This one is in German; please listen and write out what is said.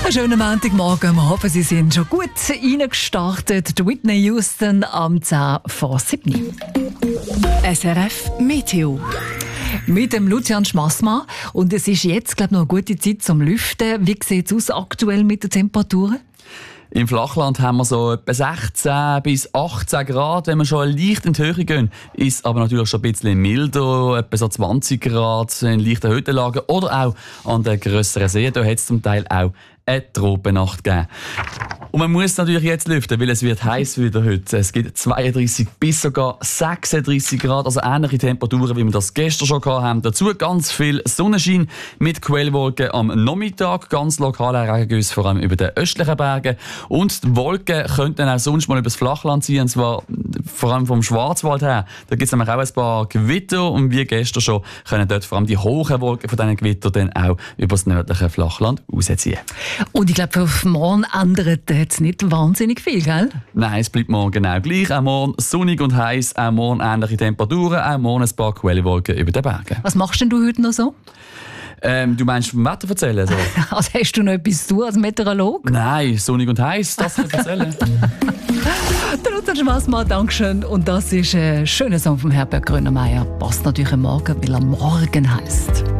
Einen schönen Montagmorgen. Wir hoffen, Sie sind schon gut reingestartet. Whitney Houston am 10 vor 7. SRF Meteo. Mit dem Lucian Schmassmann. Und es ist jetzt, glaube ich, noch eine gute Zeit zum Lüften. Wie sieht es aus aktuell mit den Temperaturen? Im Flachland haben wir so etwa 16 bis 18 Grad. Wenn wir schon leicht in die Höhe gehen, ist aber natürlich schon ein bisschen milder, etwa so 20 Grad in leichten Höhenlagen oder auch an den grösseren Seen. Da hat es zum Teil auch eine Tropennacht gegeben. Und man muss natürlich jetzt lüften, weil es wird heiß wieder heute. Es gibt 32 bis sogar 36 Grad, also ähnliche Temperaturen, wie wir das gestern schon hatten. Dazu ganz viel Sonnenschein mit Quellwolken am Nachmittag, ganz lokale Regengüsse, vor allem über den östlichen Bergen. Und die Wolken könnten auch sonst mal über das Flachland ziehen, und zwar vor allem vom Schwarzwald her. Da gibt es nämlich auch ein paar Gewitter und wie gestern schon können dort vor allem die hohen Wolken von diesen Gewittern dann auch über das nördliche Flachland rausziehen. Und ich glaube, auf morgen ändert es nicht wahnsinnig viel, gell? Nein, es bleibt morgen genau gleich. Auch morgen sonnig und heiß, auch morgen ähnliche Temperaturen, auch morgen ein paar Quellwolken über den Bergen. Was machst denn du heute noch so? Du meinst vom Wetter erzählen? So? Also hast du noch etwas zu tun als Meteorolog? Nein, sonnig und heiß, das kann ich erzählen. Der Lucian Schmassmann, Dankeschön. Und das ist ein schöner Song von Herbert Grönemeyer. Passt natürlich am Morgen, weil er morgen heisst.